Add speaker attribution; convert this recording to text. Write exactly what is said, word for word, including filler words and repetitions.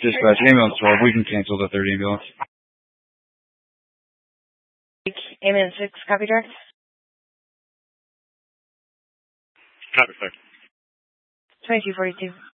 Speaker 1: Dispatch, ambulance twelve, we can cancel the third ambulance.
Speaker 2: Ambulance six, copy direct.
Speaker 3: Copy, sir.
Speaker 2: twenty-two forty-two.